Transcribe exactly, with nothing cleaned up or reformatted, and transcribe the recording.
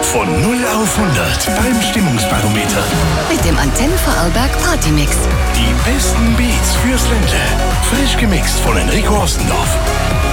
Von null auf hundert beim Stimmungsbarometer. Mit dem Antenne Vorarlberg Partymix. Die besten Beats fürs Ländle. Frisch gemixt von Enrico Ostendorf.